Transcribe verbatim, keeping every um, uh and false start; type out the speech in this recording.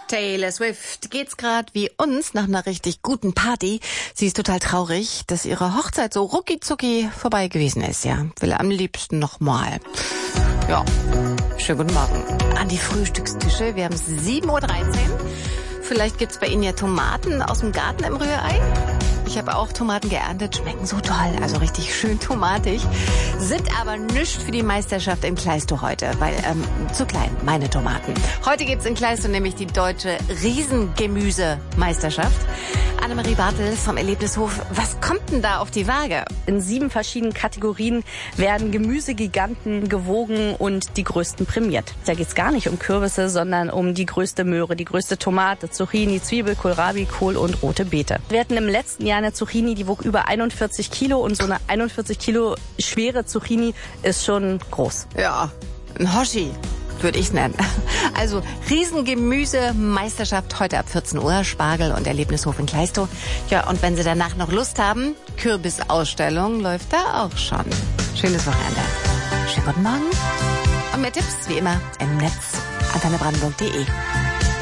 Taylor Swift geht's gerade wie uns nach einer richtig guten Party. Sie ist total traurig, dass ihre Hochzeit so rucki-zucki vorbei gewesen ist, ja. Will am liebsten nochmal. Ja, schönen guten Morgen an die Frühstückstische. Wir haben sieben Uhr dreizehn. Vielleicht gibt's bei Ihnen ja Tomaten aus dem Garten im Rührei. Ich habe auch Tomaten geerntet, schmecken so toll, also richtig schön tomatig. Sind aber nichts für die Meisterschaft in Kleistow heute, weil ähm, zu klein, meine Tomaten. Heute gibt's in Kleistow nämlich die deutsche Riesengemüsemeisterschaft. Annemarie Bartel vom Erlebnishof, was kommt denn da auf die Waage? In sieben verschiedenen Kategorien werden Gemüsegiganten gewogen und die größten prämiert. Da geht's gar nicht um Kürbisse, sondern um die größte Möhre, die größte Tomate, Zucchini, Zwiebel, Kohlrabi, Kohl und rote Beete. Wir hatten im letzten Jahr eine Zucchini, die wog über einundvierzig Kilo und so eine einundvierzig Kilo schwere Zucchini ist schon groß. Ja, ein Hoshi würde ich nennen. Also Riesengemüse-Meisterschaft heute ab vierzehn Uhr, Spargel und Erlebnishof in Kleistow. Ja, und wenn Sie danach noch Lust haben, Kürbisausstellung läuft da auch schon. Schönes Wochenende. Schönen guten Morgen. Und mehr Tipps wie immer im Netz antenne brandenburg punkt de.